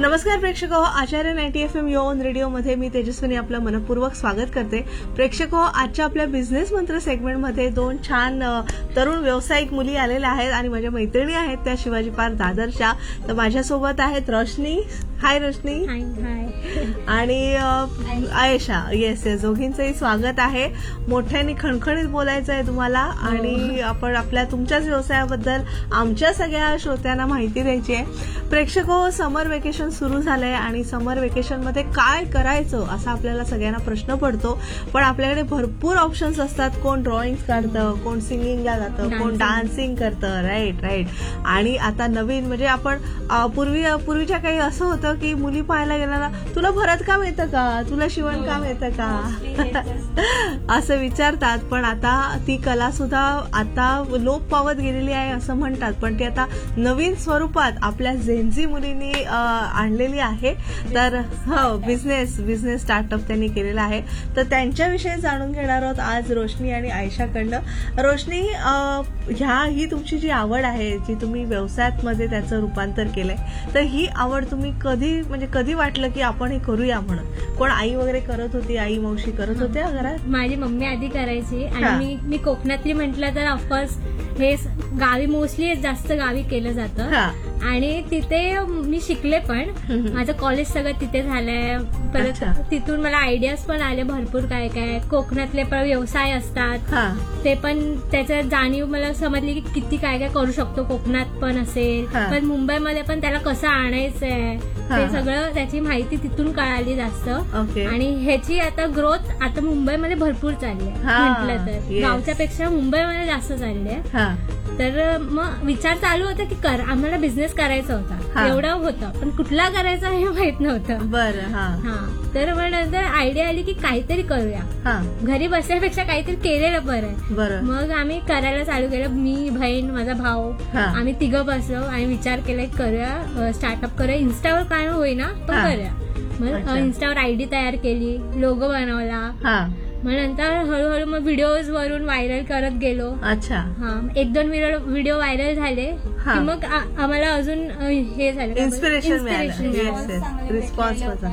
नमस्कार प्रेक्षक हो, आचार्य 90 FM यो ऑन रेडिओ मध्ये मी तेजस्विनी आपलं मनपूर्वक स्वागत करते. प्रेक्षक हो, आजच्या आपल्या बिझनेस मंत्र सेगमेंटमध्ये दोन छान तरुण व्यावसायिक मुली आलेल्या आहेत आणि माझ्या मैत्रिणी आहेत त्या शिवाजी पार्क दादरच्या. तर माझ्यासोबत आहेत रोशनी. हाय रोशनी. आणि आयशा. येस येस, दोघींचंही स्वागत आहे. मोठ्याने खणखणीत बोलायचं आहे तुम्हाला आणि आपण आपल्या तुमच्याच व्यवसायाबद्दल आमच्या सगळ्या श्रोत्यांना माहिती द्यायची आहे. प्रेक्षक हो, समर वेकेशन सुरू झालंय आणि समर वेकेशन मध्ये काय करायचं असा आपल्याला सगळ्यांना प्रश्न पडतो. पण आपल्याकडे भरपूर ऑप्शन्स असतात. कोण ड्रॉइंग काढतं, कोण सिंगिंगला जातं, कोण डान्सिंग करतं. राईट. आणि आता नवीन म्हणजे आपण पूर्वीच्या काही असं होतं की मुली पाहायला गेला ना, तुला भरतकाम येतं का, तुला शिवणकाम येतं का असं विचारतात. पण आता ती कला सुद्धा आता लोप पावत गेलेली आहे असं म्हणतात. पण ती आता नवीन स्वरूपात आपल्या जेनझी मुलींनी आणलेली आहे. तर हो, बिझनेस स्टार्टअप त्यांनी केलेला आहे. तर त्यांच्याविषयी जाणून घेणार आहोत आज रोशनी आणि आयशाकडनं. रोशनी, ही तुमची जी आवड आहे, जी तुम्ही व्यवसायात मध्ये त्याचं रूपांतर केलंय, तर ही आवड तुम्ही कधी वाटलं की आपण हे करूया म्हणून? कोण आई वगैरे करत होती, आई मावशी करत होत्या घरात? माझी मम्मी आधी करायची आणि मी कोकणातली म्हटलं तर ऑफकोर्स हे गावी मोस्टली जास्त गावी केलं जातं आणि तिथे मी शिकले पण. माझं कॉलेज सगळं तिथे झालंय. परत तिथून मला आयडियाज पण आले भरपूर काय काय कोकणातले पण व्यवसाय असतात ते पण त्याच्यात जाणीव मला समजली की किती काय काय करू शकतो कोकणात पण असेल. पण मुंबईमध्ये पण त्याला कसं आणायचंय ते सगळं त्याची माहिती तिथून कळाली जास्त. आणि ह्याची आता ग्रोथ आता मुंबईमध्ये भरपूर चालली आहे म्हटलं तर. गावच्या पेक्षा मुंबईमध्ये जास्त चालली आहे. तर मग विचार चालू होता की आम्हाला बिझनेस करायचा होता, एवढं होतं पण कुठला करायचा हे माहित नव्हतं. बरं. तर मग नंतर आयडिया आली की काहीतरी करूया, घरी बसण्यापेक्षा काहीतरी केलेलं बरं. मग आम्ही करायला चालू केलं. मी, बहीण, माझा भाऊ, आम्ही तिघं बसलो आणि विचार केला की करूया, स्टार्टअप करूया. इन्स्टावर काय होईना पण करूया. मग इन्स्टावर आयडी तयार केली, लोगो बनवला. मग नंतर हळूहळू मग व्हिडिओज वरून व्हायरल करत गेलो. अच्छा. 1-2 व्हिडिओ व्हायरल झाले की मग आम्हाला अजून हे झालं, इन्स्पिरेशन रिस्पॉन्स होता.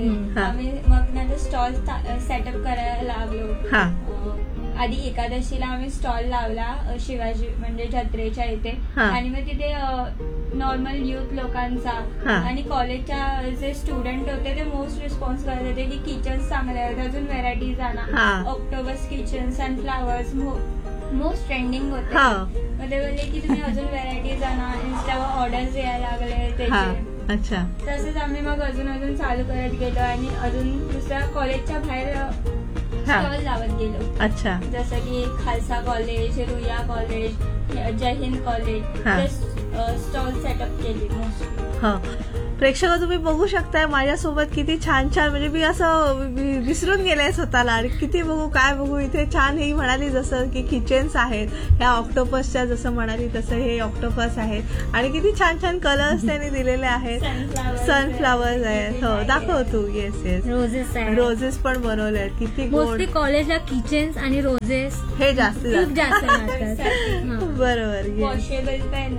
मग नंतर स्टॉल सेटअप करायला लागलो. आधी एकादशीला आम्ही स्टॉल लावला शिवाजी म्हणजे जत्रेच्या इथे. आणि मग तिथे नॉर्मल युथ लोकांचा आणि कॉलेजच्या जे स्टुडंट होते ते मोस्ट रिस्पॉन्स करत होते की किचन चांगले आहेत, अजून व्हेरायटीज आणा. ऑक्टोबस किचन, सनफ्लावर्स मोस्ट ट्रेंडिंग होते. मग ते बोलले की तुम्ही अजून व्हेरायटीज आणा. इन्स्टावर ऑर्डर्स यायला लागले त्याचे. अच्छा. तसंच आम्ही मग अजून चालू करत गेलो आणि अजून दुसऱ्या कॉलेजच्या बाहेर स्टॉल लावत गेलो. अच्छा. जसं की खालसा कॉलेज, रुया कॉलेज, जय हिंद कॉलेज, स्टॉल सेटअप केले मोस्टली. प्रेक्षक तुम्ही बघू शकताय माझ्यासोबत किती छान म्हणजे मी असं विसरून गेले स्वतःला आणि किती काय बघू इथे छान. ही म्हणाली जसं की किचन्स आहेत, ह्या ऑक्टोपसच्या जसं म्हणाली तसं हे ऑक्टोपस आहेत आणि किती छान कलर्स त्यांनी दिलेले आहेत. सनफ्लावर्स आहेत. हो, दाखव तू. येस. रोजेस पण बनवले आहेत. किती मोस्टली कॉलेजला किचन्स आणि रोजेस हे जास्त बरोबर. वॉशेबल पण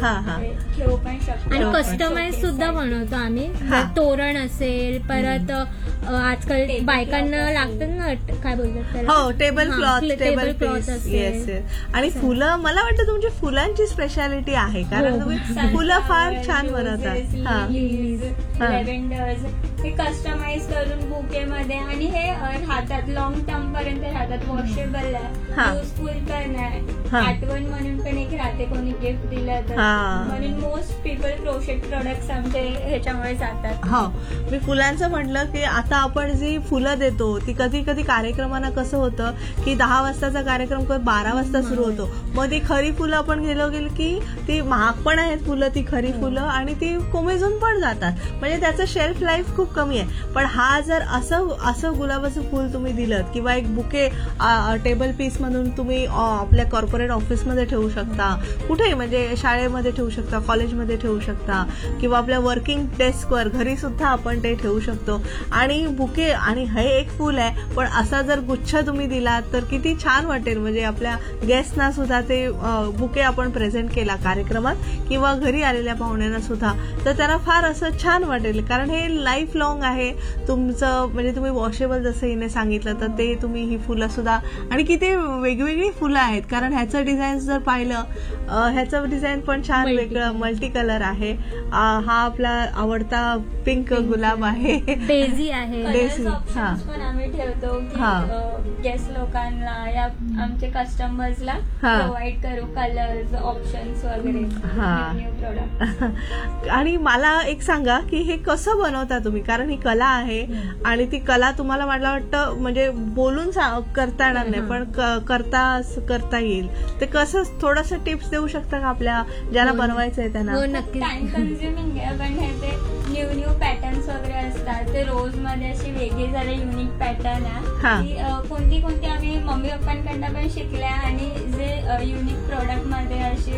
आणि कस्टमाइज सुद्धा बनवतो आम्ही. तोरण असेल, परत आजकाल बायकांना लागतात ना, काय बोलतात त्याला, हो, टेबल क्लॉथ असेल. आणि फुलं, मला वाटतं तुमची फुलांची स्पेशालिटी आहे कारण तुम्ही फुलं फार छान बनवतात. लॅव्हेंडर्स हे कस्टमाइज करून बुके मध्ये आणि हे राहतात, लॉंग टर्म पर्यंत राहतात. वॉशेबल आहे, युजफुल पण आहे, आठवण म्हणून पण एक राहते, कोणी गिफ्ट दिलं तर. म्हणून मोस्ट पीपल क्रोशेट प्रोडक्ट्स आमचे ह्याच्यामुळे जातात. हो, मी फुलांचं म्हटलं की आता आपण जी फुलं देतो ती कधी कार्यक्रमांना कसं होतं की 10 वाजताचा कार्यक्रम 12 वाजता सुरू होतो. मग ती खरी फुलं आपण गेलो की ती महाग पण आहेत फुलं, ती खरी फुलं, आणि ती कोमेजून पण जातात. म्हणजे त्याचं शेल्फ लाईफ खूप कमी आहे. पण हा जर असं गुलाबाचं फुल तुम्ही दिलं किंवा एक बुके टेबल पीस म्हणून तुम्ही आपल्या कॉर्पोरेट ऑफिसमध्ये ठेवू शकता, कुठेही म्हणजे शाळेमध्ये ठेवू शकता, कॉलेजमध्ये ठेवू शकता, किंवा आपल्या वर्किंग डेस्कवर घरी सुद्धा आपण ते ठेवू शकतो. आणि बुके, आणि हे एक फुल आहे पण असा जर गुच्छ तुम्ही दिलात तर किती छान वाटेल. म्हणजे आपल्या गेस्टना सुद्धा ते बुके आपण प्रेझेंट केला कार्यक्रमात किंवा घरी आलेल्या पाहुण्यांना सुद्धा, तर त्यांना फार असं छान वाटेल. कारण हे लाईफ लॉंग आहे तुमचं. म्हणजे तुम्ही वॉशेबल जसं हिने सांगितलं तर ते तुम्ही ही फुलं सुद्धा, आणि किती वेगवेगळी फुलं आहेत. कारण ह्याचं डिझाईन जर पाहिलं, ह्याचं डिझाईन पण छान वेगळं मल्टी कलर आहे. हा आपला आवडता पिंक गुलाब आहे, डेझी आहे. डेझी. पण आम्ही ठेवतो की गेस्ट लोकांना या आमच्या कस्टमर्सला प्रोव्हाइड करू कलर्स ऑप्शन्स वगैरे न्यू प्रोडक्ट. आणि मला एक सांगा की हे कसं बनवता तुम्ही, कारण ही कला आहे आणि ती कला तुम्हाला मला वाटतं म्हणजे बोलून करता येणार नाही पण करता येईल. ते कसं थोडंसं टिप्स देऊ शकता का आपल्या ज्यांना बनवायचंय त्यांना? हो नक्की. टाइम कन्झ्युमिंग आहे पण ह्याचे न्यू पॅटर्न्स वगैरे असतात. ते रोज मध्ये अशी वेगळी जरा युनिक पॅटर्न आहे की कोणती आम्ही मम्मी पप्पांकडनं पण शिकल्या आणि जे युनिक प्रोडक्ट मध्ये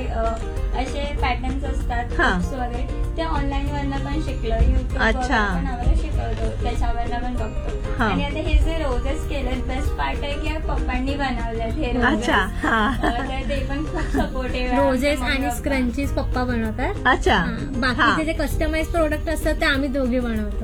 असे पॅटर्न्स असतात वगैरे ते ऑनलाईन वरनं पण शिकलो. युट्यूब पण आम्हाला शिकवतो, त्याच्यावरनं पण बघतो. आणि आता हे जे रोजेस केलेत बेस्ट पार्ट आहे की पप्पांनी बनवलेत हे रोजेस. तर ते पण खूप सपोर्टिव्ह. रोजेस आणि स्क्रंचीज पप्पा बनवतात. अच्छा. बाकीचे जे कस्टमाइज प्रोडक्ट असतात ते आम्ही दोघे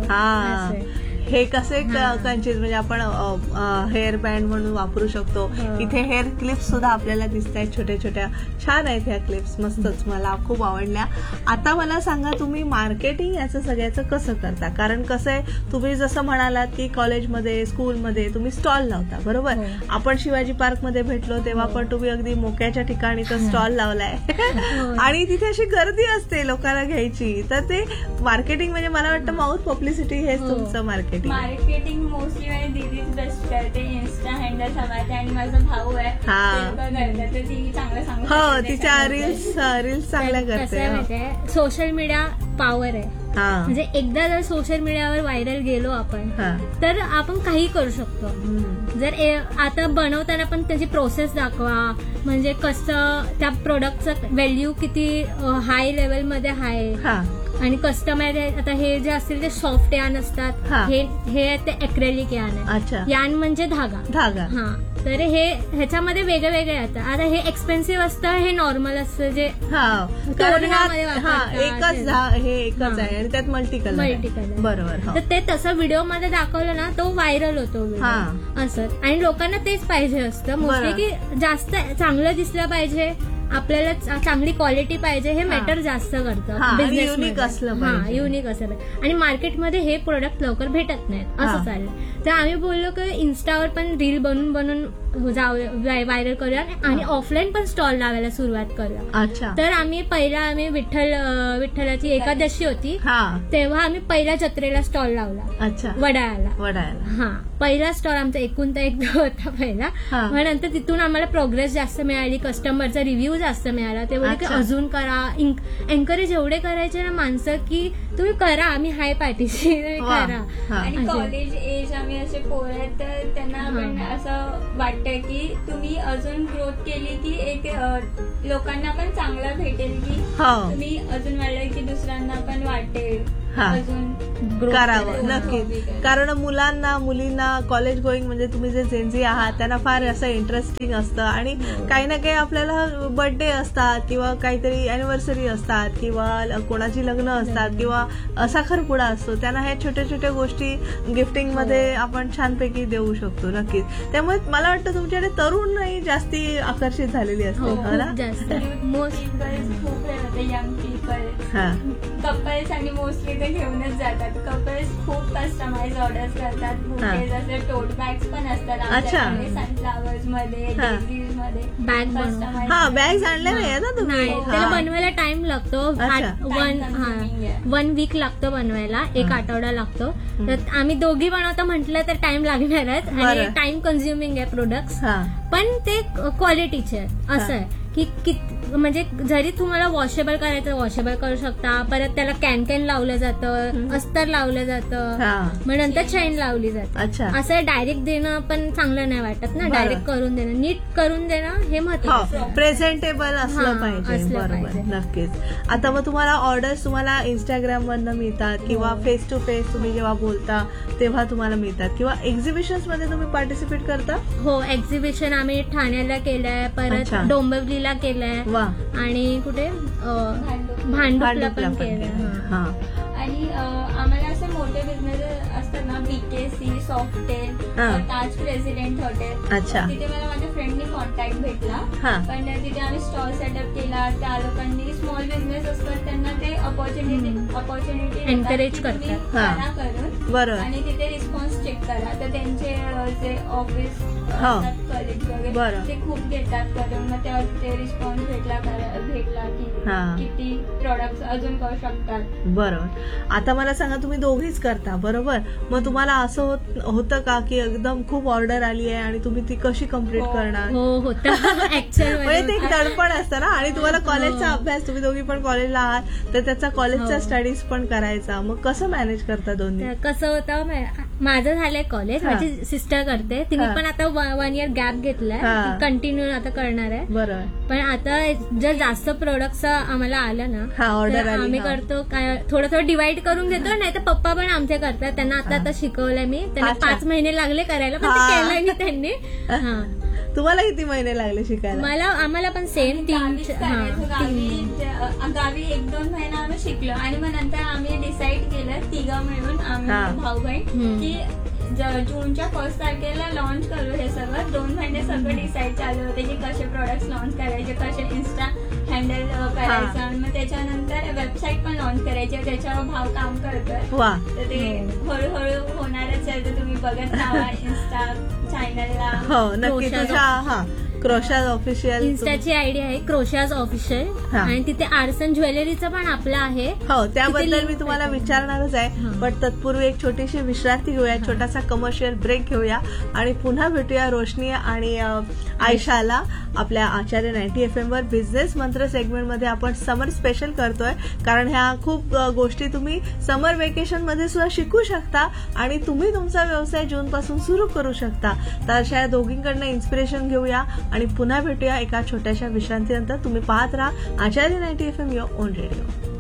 बनवतो. हे कसे कंचीज म्हणजे आपण हेअर बँड म्हणून वापरू शकतो. इथे हेअर क्लिप्स सुद्धा आपल्याला दिसत आहेत छोट्या छोट्या. छान आहेत ह्या क्लिप्स, मस्तच, मला खूप आवडल्या. आता मला सांगा तुम्ही मार्केटिंग याचं सगळ्याचं कसं करता? कारण कसं आहे, तुम्ही जसं म्हणालात की कॉलेजमध्ये स्कूलमध्ये तुम्ही स्टॉल लावता, बरोबर. आपण शिवाजी पार्क मध्ये भेटलो तेव्हा पण तुम्ही अगदी मोक्याच्या ठिकाणी तर स्टॉल लावलाय आणि तिथे अशी गर्दी असते लोकांना घ्यायची. तर ते मार्केटिंग म्हणजे मला वाटतं माउथ पब्लिसिटी हेच तुमचं मार्केटिंग. मोस्टली माझी दीदीच बेस्ट करते. इन्स्टा हँडल सांभाळते आणि माझा भाऊ आहे तर ती चांगलं सांगते. हो, तिच्या रील्स चांगल्या करते. सोशल मीडिया पॉवर आहे. म्हणजे एकदा जर सोशल मीडियावर व्हायरल गेलो आपण तर आपण काही करू शकतो. जर आता बनवताना पण त्याची प्रोसेस दाखवा, म्हणजे कसं त्या प्रोडक्टचं व्हॅल्यू किती हाय लेवल मध्ये आहे. आणि कस्टमाइज आता हे जे असतील ते सॉफ्ट यान असतात, हे ते एक्रेलिक यान आहे. यान म्हणजे धागा. तर हे ह्याच्यामध्ये वेगळे वेगळे येतात. आता हे एक्सपेन्सिव्ह असतं, हे नॉर्मल असतं जे एकच आहे आणि त्यात मल्टी कलर. बरोबर. तर ते तसं व्हिडिओ मध्ये दाखवलं ना तो व्हायरल होतो असं. आणि लोकांना तेच पाहिजे असतं मोस्टली की जास्त चांगलं दिसलं पाहिजे, आपल्याला चांगली क्वालिटी पाहिजे, हे मॅटर जास्त करतं बिझनेस. युनिक असलं आणि मार्केटमध्ये हे प्रोडक्ट लवकर भेटत नाहीत असं चाललं. तर आम्ही बोललो की इन्स्टावर पण रील बनवून व्हायरल करूया आणि ऑफलाईन पण स्टॉल लावायला सुरुवात करूया. तर आम्ही विठ्ठलाची एकादशी होती तेव्हा आम्ही पहिल्या जत्रेला स्टॉल लावला वडाळ्याला. पहिला स्टॉल आमचा एकूण तर एक होता पहिला. मग नंतर तिथून आम्हाला प्रोग्रेस जास्त मिळाली, कस्टमरचा रिव्ह्यू जास्त मिळाला. ते बोलले की अजून करा, एन्करेज एवढे करायचे ना माणसं की तुम्ही करा, आम्ही हाय पाठीशी करा. आणि कॉलेज एज आम्ही असे पोर आहेत तर त्यांना आपण असं वाटतं की तुम्ही अजून ग्रोथ केली की एक लोकांना पण चांगलं भेटेल की तुम्ही अजून वाढलं की दुसऱ्यांना पण वाटेल करावं. नक्की. कारण मुलींना कॉलेज गोईंग म्हणजे तुम्ही जे जेनझी आहात त्यांना फार असं इंटरेस्टिंग असतं आणि काही ना काही आपल्याला बर्थडे असतात किंवा काहीतरी अॅनिव्हर्सरी असतात किंवा कोणाची लग्न असतात किंवा साखरपुडा असतो. त्यांना ह्या छोट्या छोट्या गोष्टी गिफ्टिंग मध्ये आपण छानपैकी देऊ शकतो. नक्कीच. त्यामुळे मला वाटतं तुमच्याकडे तरुणही जास्ती आकर्षित झालेली असते. यंग पीपल कपल्स आणि मोस्टली ते घेऊनच जातात. कपल्स खूप कस्टमाइज ऑर्डर्स करतात. बुकेज असे टोट बॅग्स पण असतात आमच्याकडे, सनफ्लावर्स मध्ये, डेझीज मध्ये बॅग्स आणल्या नाही ना तुम्ही? त्याला बनवायला टाइम लागतो. 1 वीक लागतो बनवायला, 1 आठवडा लागतो. तर आम्ही दोघी बनवतो म्हटलं तर टाइम लागणारच आणि टाइम कन्झ्युमिंग आहे प्रोडक्ट्स, पण ते क्वालिटीचे असं आहे की म्हणजे जरी तुम्हाला वॉशेबल करायचं वॉशेबल करू शकता. परत त्याला कॅन लावलं जातं, अस्तर लावलं जातं, मग नंतर चैन लावली जाते. अच्छा. असं डायरेक्ट देणं पण चांगलं नाही वाटत ना. डायरेक्ट करून देणं, नीट करून देणं हे महत्वाचं. प्रेझेंटेबल असलं पाहिजे. बरोबर, नक्कीच. आता मग तुम्हाला ऑर्डर्स तुम्हाला इंस्टाग्राम वरनं मिळतात किंवा फेस टू फेस तुम्ही जेव्हा बोलता तेव्हा तुम्हाला मिळतात, किंवा एक्झिबिशन्स मध्ये तुम्ही पार्टिसिपेट करता? हो, एक्झिबिशन आम्ही ठाण्याला केलंय, परत डोंबिवलीला केलंय, आणि कुठे भांडुपला पण केलंय. आणि आम्हाला असे मोठे बिझनेस असतात ना, BKC, सॉफ्टेल, ताज प्रेसिडेंट हॉटेल. अच्छा. तिथे मला माझ्या फ्रेंडनी कॉन्टॅक्ट भेटला, पण तिथे आम्ही स्टॉल सेटअप केला. त्या लोकांनी स्मॉल बिझनेस असतात त्यांना ते अपॉर्च्युनिटी एनकरेज करतात करून. बरोबर. आणि तिथे रिस्पॉन्स चेक करा, तर त्यांचे जे ऑफिस कलिग्स वगैरे ते खूप घेतात करून. मग त्यावर ते रिस्पॉन्स भेटला की किती प्रोडक्ट्स अजून करू शकतात. बरोबर. आता मला सांगा, तुम्ही दोघीच करता बरोबर, मग तुम्हाला असं होतं का की एकदम खूप ऑर्डर आली आहे आणि तुम्ही ती कशी कम्प्लीट करणार? हो, होतं. म्हणजे ते एक दडपण असतं ना, आणि तुम्हाला कॉलेजचा अभ्यास, तुम्ही दोघी पण कॉलेजला आहात तर त्याचा कॉलेजचा स्टडीज पण करायचा, मग कसं मॅनेज करता दोन्ही? कसं होतं, माझं झालंय कॉलेज, माझी सिस्टर करते, तिने पण आता 1 year गॅप घेतलाय, कंटिन्यू आता करणार आहे. बरोबर. पण आता जर जास्त प्रोडक्ट्स आम्हाला आलं ना, ऑर्डर आम्ही करतो काय, थोडं डिवाइड करून घेतो. नाही तर पप्पा पण आमचे करतात, त्यांना आता शिकवलंय मी. त्यांना 5 महिने लागले करायला, पण ते केलंय मी त्यांनी. तुम्हाला किती महिने लागले शिकायला? आम्हाला पण सेम 3 गावी 1-2 महिने आम्ही शिकलो, आणि मग नंतर आम्ही डिसाईड केलं तिघं मिळून, आम्ही भाऊ बहीण, की जूनच्या 1 तारखेला लॉन्च करू हे सगळं. 2 महिने सगळं डिसाईड चालू होते की कसे प्रोडक्ट्स लॉन्च करायचे, कसे इन्स्टा हँडल करायचं, आणि मग त्याच्यानंतर वेबसाईट पण लॉन्च करायची. त्याच्यावर भाव काम करतोय, तर ते हळूहळू होणारच आहे. तर तुम्ही बघत राहा इन्स्टा चॅनलला. हो, नक्की. तुझ्या क्रोशाज ऑफिशियल इन्स्टाची आयडी आहे क्रोशाज ऑफिशियल, आणि तिथे आर्सन ज्वेलरीचं पण आपलं आहे. हो, त्याबद्दल मी तुम्हाला विचारणारच आहे, पण तत्पूर्वी एक छोटीशी विश्रांती घेऊया, छोटासा कमर्शियल ब्रेक घेऊया, आणि पुन्हा भेटूया रोशनी आणि आयशाला आपल्या आचार्य 90 FM वर. बिझनेस मंत्र सेगमेंटमध्ये आपण समर स्पेशल करतोय, कारण ह्या खूप गोष्टी तुम्ही समर वेकेशन मध्ये सुद्धा शिकू शकता आणि तुम्ही तुमचा व्यवसाय जून पासून सुरू करू शकता. तर अशा दोघींकडनं इन्स्पिरेशन घेऊया आणि पुन्हा भेटूया एका छोट्याशा विश्रांतीनंतर. तुम्ही पाहत राहा आचार्य 90 FM युअर ओन रेडिओ.